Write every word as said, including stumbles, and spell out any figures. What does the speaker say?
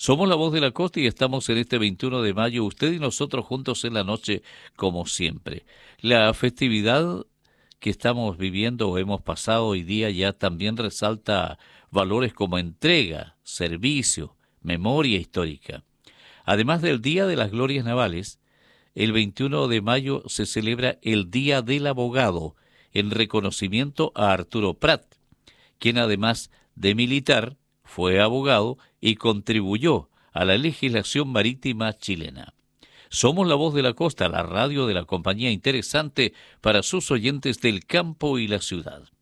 Somos la voz de la costa y estamos en este veintiuno de mayo, usted y nosotros juntos en la noche, como siempre. La festividad que estamos viviendo o hemos pasado hoy día ya también resalta valores como entrega, servicio, memoria histórica. Además del Día de las Glorias Navales, el veintiuno de mayo se celebra el Día del Abogado, en reconocimiento a Arturo Prat, quien además de militar fue abogado y contribuyó a la legislación marítima chilena. Somos la voz de la costa, la radio de la compañía interesante para sus oyentes del campo y la ciudad.